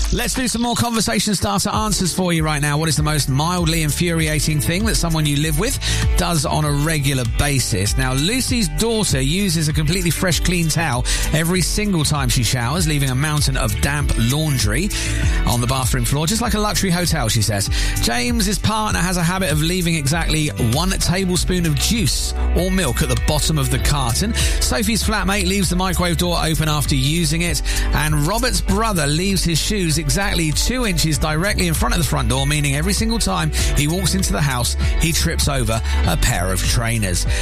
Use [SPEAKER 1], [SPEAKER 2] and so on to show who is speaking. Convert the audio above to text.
[SPEAKER 1] Let's do some more conversation starter answers for you right now. What is the most mildly infuriating thing that someone you live with does on a regular basis? Now, Lucy's daughter uses a completely fresh, clean towel every single time she showers, leaving a mountain of damp laundry on the bathroom floor, just like a luxury hotel, she says. James's partner has a habit of leaving exactly 1 tablespoon of juice or milk at the bottom of the carton. Sophie's flatmate leaves the microwave door open after using it. And Robert's brother leaves his shoes exactly 2 inches directly in front of the front door, meaning every single time he walks into the house, he trips over a pair of trainers.